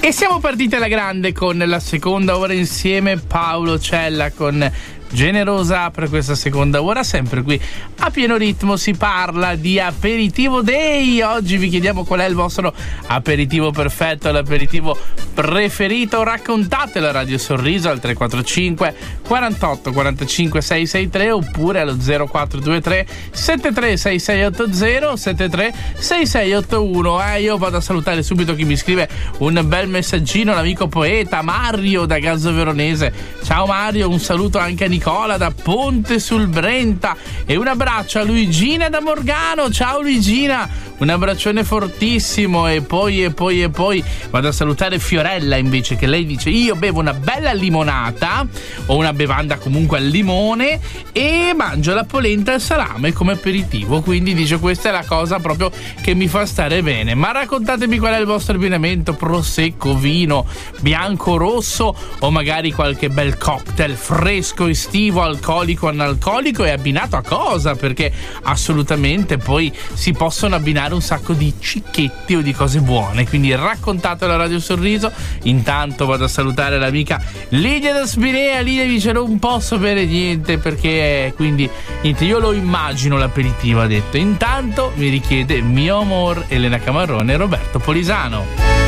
E siamo partiti alla grande con la seconda ora insieme. Paolo Cella con Generosa per questa seconda ora, sempre qui a pieno ritmo. Si parla di aperitivo day. Oggi vi chiediamo qual è il vostro aperitivo perfetto, l'aperitivo preferito. Raccontatelo a Radio Sorriso al 345 48 45 663 oppure allo 0423 73 6680 73 6681. Io vado a salutare subito chi mi scrive un bel messaggino, l'amico poeta Mario da Gazzo Veronese. Ciao Mario, un saluto anche a Nicola da Ponte sul Brenta e un abbraccio a Luigina da Morgano. Ciao Luigina, un abbraccione fortissimo. E poi vado a salutare Fiorella invece, che lei dice: io bevo una bella limonata o una bevanda comunque al limone e mangio la polenta al salame come aperitivo, quindi dice questa è la cosa proprio che mi fa stare bene. Ma raccontatemi qual è il vostro abbinamento: prosecco, vino, bianco, rosso o magari qualche bel cocktail fresco estivo, alcolico, analcolico, e abbinato a cosa? Perché assolutamente poi si possono abbinare un sacco di cicchetti o di cose buone, quindi raccontatelo a Radio Sorriso. Intanto vado a salutare l'amica Lidia da Spinea. Lidia dice: non posso bere niente perché, quindi niente, io lo immagino l'aperitivo, ha detto. Intanto mi richiede Mio Amor, Elena Camarone e Roberto Polisano.